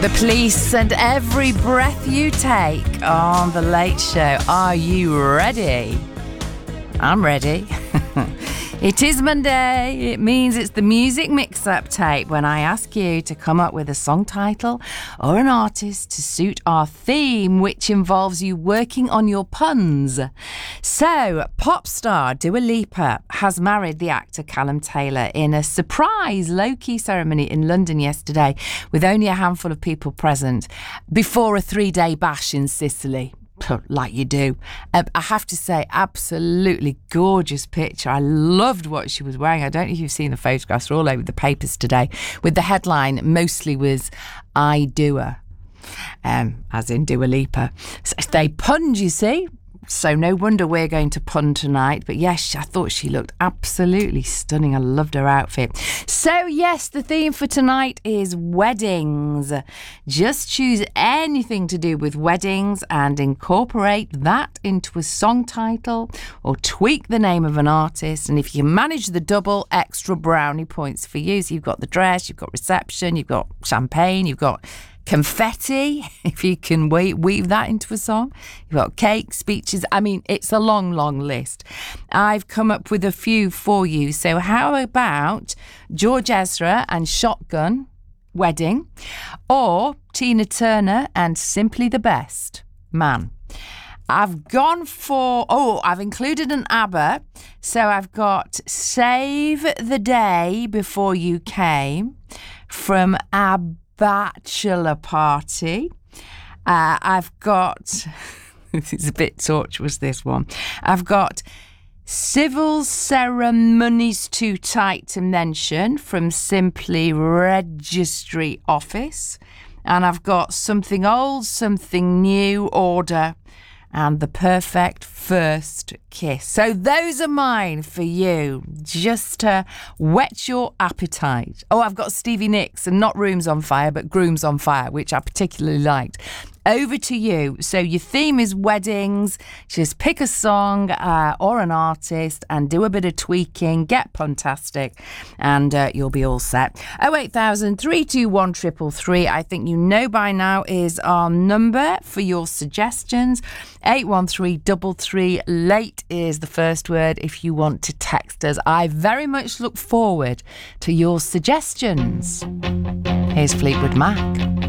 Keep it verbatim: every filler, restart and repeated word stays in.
The Police and Every Breath You Take on The Late Show. Are you ready? I'm ready. It is Monday. It means it's the music mix-up tape when I ask you to come up with a song title or an artist to suit our theme, which involves you working on your puns. So, pop star Dua Lipa has married the actor Callum Taylor in a surprise low-key ceremony in London yesterday with only a handful of people present before a three-day bash in Sicily. Like you do. Um, I have to say, absolutely gorgeous picture. I loved what she was wearing. I don't know if you've seen the photographs. They're all over the papers today. With the headline mostly was I Dua, um, as in Dua Lipa. So they punned, you see. So no wonder we're going to pun tonight. But yes, I thought she looked absolutely stunning. I loved her outfit. So yes, the theme for tonight is weddings. Just choose anything to do with weddings and incorporate that into a song title or tweak the name of an artist. And if you manage the double, extra brownie points for you. So you've got the dress, you've got reception, you've got champagne, you've got confetti, if you can weave, weave that into a song. You've got cake, speeches. I mean, it's a long, long list. I've come up with a few for you. So how about George Ezra and Shotgun, Wedding, or Tina Turner and Simply the Best, Man. I've gone for, oh, I've included an ABBA. So I've got Save the Day Before You Came from ABBA. Bachelor Party. Uh, I've got, this is a bit tortuous, this one. I've got Civil Ceremonies Too Tight to Mention from Simply Registry Office. And I've got Something Old, Something New, Order, and The Perfect First Kiss. So those are mine for you, just to whet your appetite. Oh, I've got Stevie Nicks and not Rooms on Fire, but Grooms on Fire, which I particularly liked. Over to you. So your theme is weddings. Just pick a song uh, or an artist and do a bit of tweaking. Get puntastic and uh, you'll be all set. oh eight thousand, three two one, three three three. I think you know by now is our number for your suggestions. eight one three three three. Late is the first word if you want to text us. I very much look forward to your suggestions. Here's Fleetwood Mac.